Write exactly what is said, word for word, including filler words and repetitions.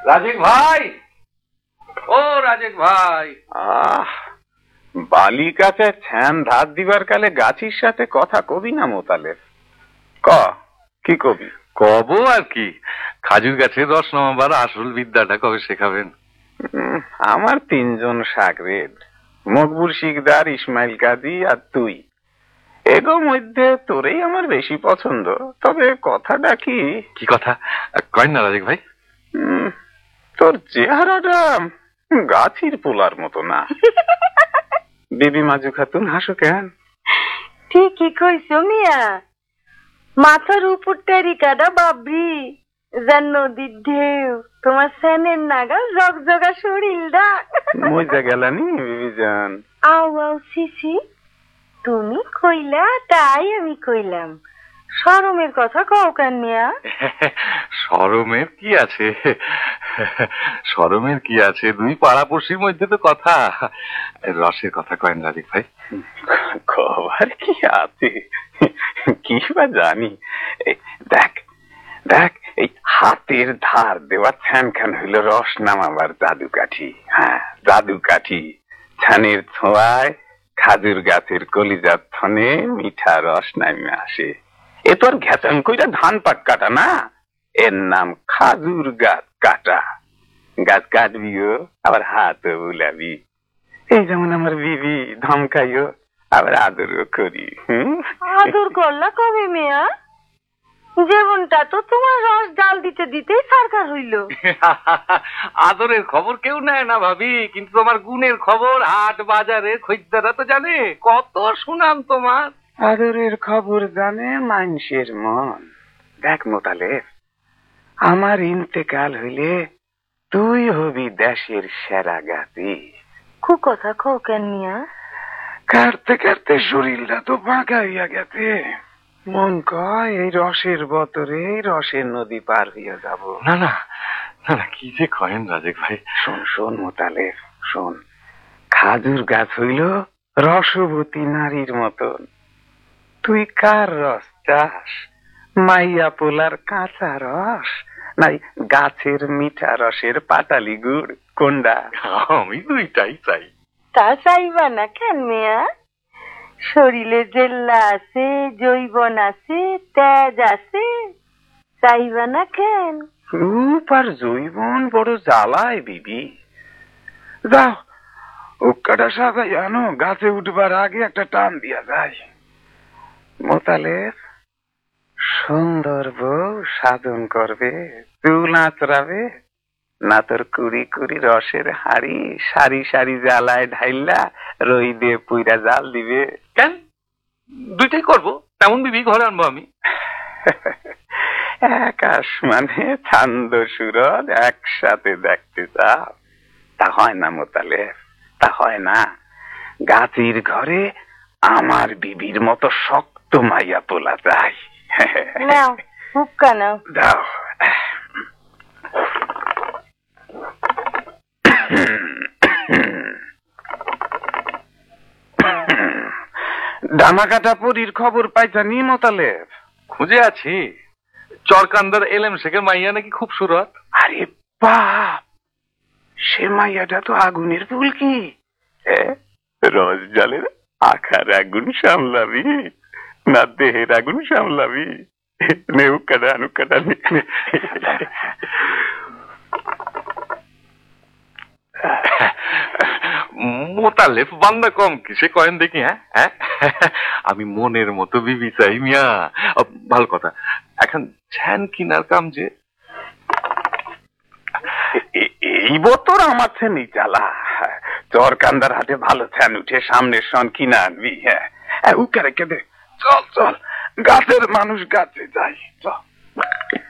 রাজেক ভাই, ও রাজেক ভাই। আহ বালিকাতে ছ্যান ধার দিবার কালে গাছির সাথে কথা কবি না মোতালেব? ক কি কবি? কব আর কি, খাজুর গাছের রস নামাবার আসল বিদ্যাটা কবে শেখাবেন? আমার তিনজন সাগরেদ, মকবুল শিকদার, ইসমাইল কাজী আর তুই। এগো মধ্যে তোরেই আমার বেশি পছন্দ। তবে কথাটা কি? কি কথা কয় না রাজেক ভাই? তোর চেহারাটা গাছির পোলার মতো না। বিবি মাজু খাতুন, হাসো কেন? ঠিকই কইছো মিয়া, মাথার উপর টেরিকাটা বাবরি যেন নদীর ঢেউ, তোমার স্যানের নাগা জগজগা শরীরটা মজা গেলানি বিবি জান। আও আও সিসি, তুমি কইলা তাই আমি কইলাম। শরমের কথা কও কেন মিয়া? শরমের কি আছে, শরমের কি আছে, দুই পাড়াপড়শির মধ্যে তো কথা। রসের কথা কয়েন রাজেক ভাই? খবর কি আছে, কি বা জানি। দেখ দেখ, এই হাতের ধার দেওয়া ছ্যান খান হইল রস নামাবার জাদু কাঠি। হ্যাঁ, জাদু কাঠি। ছানের ছোঁয়ায় খাজুর গাছের কলিজার থনে মিঠা রস নামে আসে। এ তো আর ঘেচাং কইরা ধান পাক কাটা না, এর নাম খাজুর গাছ কাটা। গাছ কাটবিও আবার হাতও বুলাবি। এই যেমন আমার বিবি, ধমকাইও আবার আদরও করি। আদর করলা কবে মিয়া? যেমনটা তো তোমার রস ডাল দিতে দিতেই সরকার হইল। আদরের খবর কেউ নেয় না ভাবি, কিন্তু তোমার গুণের খবর হাট বাজারে খরিদ্দাররা তো জানে। কত সুনাম তোমার। আদরের খবর জানে মানুষের মন। দেখ মোতালেব, আমার ইন্তেকাল হইলে তুই হবি দেশের সেরা গাছি। কু কথা কও কেন মিয়া? কাটতে কাটতে শরীরটা তো বাঁকা হইয়া গেছে। মন কয় এই রসের বতরে রসের নদী পার হইয়া যাব। না না না না, কি যে কয়েন রাজেক ভাই। শোন শোন মোতালেব শোন, খাজুর গাছ হইল রসবতী নারীর মতন। তুই কার রস চাস? মাইয়া পোলার কাঁচা রস, নাই গাছের মিঠা রসের পাটালি গুড়, কোনটা? আমি দুইটাই চাই। তা চাইবা না কেন মিয়া? শরীরে জেল্লা আছে, জৈবন আছে, তেজ আছে, চাইবা না কেন? রূপ আর জৈবন বড় জ্বালায় বিবি। যাও উক্কাটা সাজাই আনো, গাছে উঠবার আগে একটা টান দিয়া যায়। মোতালেব, সুন্দর বউ সাধন করবে, চুল আঁচড়াবে, না তোর কুড়ি কুড়ি রসের হাড়ি সারি সারি জ্বালায় ঢাইলা রই দিয়ে পুইরা জাল দিবে। কেন? দুইটাই করবো। তেমন বিবি ঘরে আনবো আমি। আকাশ মানে ছান্দ সুরদ একসাথে দেখতে চাও? তা হয় না মোতালেব, তা হয় না। গাছির ঘরে আমার বিবির মতো শক্ত মাইয়া পোলা চাই। নাও হুক্কা নাও। দাও। ডামাকাটা পরীর খবর পাইছানি মোতালেব? খুঁজে আছি। চরকান্দার এলেম শেখের মাইয়া নাকি খুব সুরত। আরে বাপ, সে মাইয়াটা তো আগুনের ফুল। কি রস জলের আখার আগুন সামলাবি না দেহের আগুন সামলাবি? নেউকাটা আনুকাটা মোতালেব বান্দা কম কিসে কয়েন দেখি। হ্যাঁ হ্যাঁ, আমি মনের মতো বিবি চাই মিয়া। ভালো কথা, এখন ছ্যান কিনার কাম যে। এই বছর আমার ছ্যানি চালা। চরকান্দার হাতে ভালো ছ্যান উঠে সামনের সন কিনা আনবি। হ্যাঁ, উকারে কেঁদে চল চল, গাছের মানুষ গাছে যাই চল।